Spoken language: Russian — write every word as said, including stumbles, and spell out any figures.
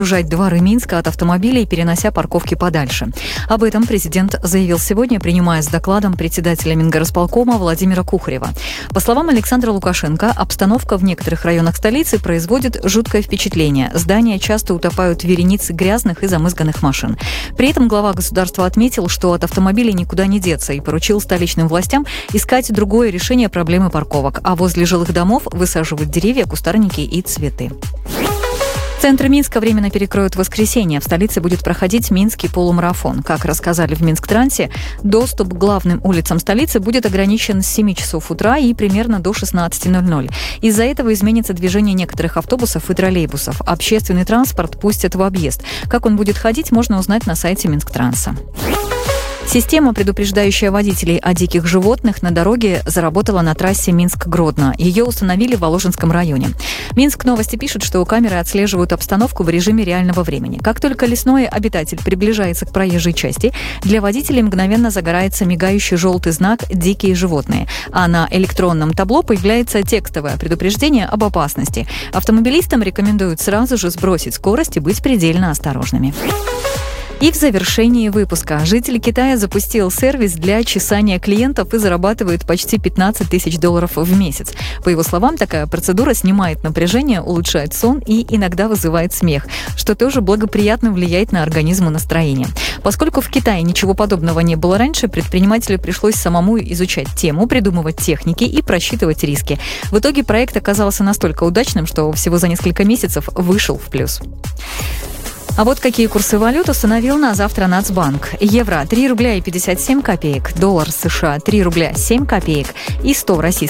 Жать дворы Минска от автомобилей, перенося парковки подальше. Об этом президент заявил сегодня, принимая с докладом председателя Мингорисполкома Владимира Кухарева. По словам Александра Лукашенко, обстановка в некоторых районах столицы производит жуткое впечатление. Здания часто утопают в веренице грязных и замызганных машин. При этом глава государства отметил, что от автомобилей никуда не деться, и поручил столичным властям искать другое решение проблемы парковок, а возле жилых домов высаживать деревья, кустарники и цветы. Центр Минска временно перекроют в воскресенье. В столице будет проходить Минский полумарафон. Как рассказали в Минсктрансе, доступ к главным улицам столицы будет ограничен с семи часов утра и примерно до шестнадцати ноль-ноль. Из-за этого изменится движение некоторых автобусов и троллейбусов. Общественный транспорт пустят в объезд. Как он будет ходить, можно узнать на сайте Минсктранса. Система, предупреждающая водителей о диких животных на дороге, заработала на трассе Минск-Гродно. Ее установили в Воложенском районе. Минск Новости пишет, что камеры отслеживают обстановку в режиме реального времени. Как только лесной обитатель приближается к проезжей части, для водителей мгновенно загорается мигающий желтый знак «Дикие животные», а на электронном табло появляется текстовое предупреждение об опасности. Автомобилистам рекомендуют сразу же сбросить скорость и быть предельно осторожными. И в завершении выпуска. Житель Китая запустил сервис для чесания клиентов и зарабатывает почти пятнадцать тысяч долларов в месяц. По его словам, такая процедура снимает напряжение, улучшает сон и иногда вызывает смех, что тоже благоприятно влияет на организм и настроение. Поскольку в Китае ничего подобного не было раньше, предпринимателю пришлось самому изучать тему, придумывать техники и просчитывать риски. В итоге проект оказался настолько удачным, что всего за несколько месяцев вышел в плюс. А вот какие курсы валют установил на завтра Нацбанк. Евро – три рубля и пятьдесят семь копеек, доллар США – три рубля семь копеек и сто российских